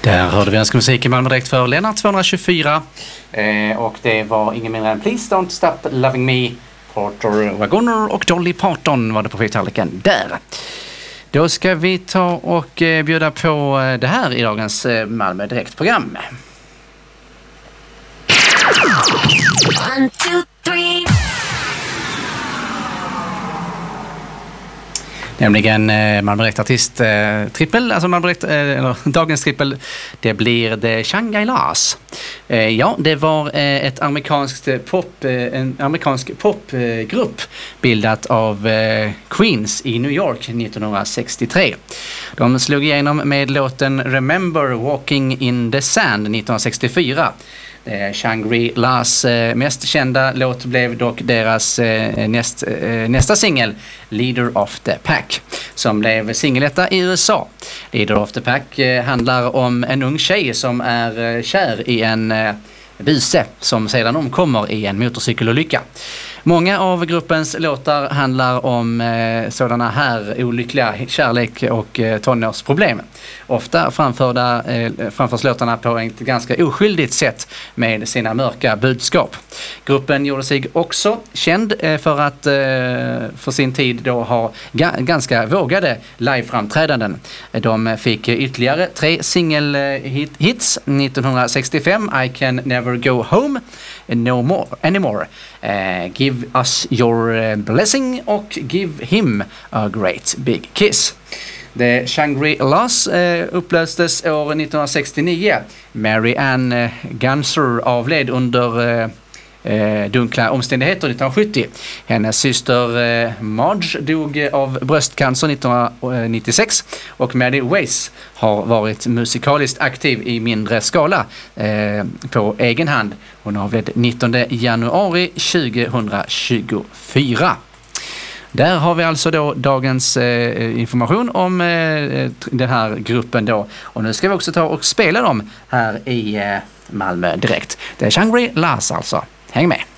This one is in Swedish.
Där hörde vi önska musik i Malmö direkt för Lennart 224. Och det var ingen mindre än Please Don't Stop Loving Me, Porter Wagoner och Dolly Parton var det på fyrtallriken där. Då ska vi ta och bjuda på det här i dagens Malmö direkt-program. 1, 2, 3. Nämligen Malmö Direkt-artist trippel, alltså Malmö Direkt, dagens trippel, det blir The Shangri-Las. Ja, det var en amerikansk popgrupp bildat av Queens i New York 1963. De slog igenom med låten Remember Walking in the Sand 1964. Shangri-Las mest kända låt blev dock deras nästa singel Leader of the Pack, som blev singeletta i USA. Leader of the Pack handlar om en ung tjej som är kär i en buse som sedan omkommer i en motorcykelolycka. Många av gruppens låtar handlar om sådana här olyckliga kärlek och tonårsproblem. Ofta framförs låtarna på ett ganska oskyldigt sätt med sina mörka budskap. Gruppen gjorde sig också känd för sin tid då ha ganska vågade liveframträdanden. De fick ytterligare 3 singelhits 1965, I Can Never Go Home, No More Anymore, Give Us Your Blessing och Give Him a Great Big Kiss. The Shangri-Las upplöstes år 1969. Mary Ann Ganser avled under dunkla omständigheter 1970. Hennes syster Marge dog av bröstcancer 1996 och Mary Weiss har varit musikaliskt aktiv i mindre skala på egen hand. Hon avled 19 januari 2024. Där har vi alltså då dagens information om den här gruppen då. Och nu ska vi också ta och spela dem här i Malmö direkt. Det är Shangri-Las alltså. Häng med!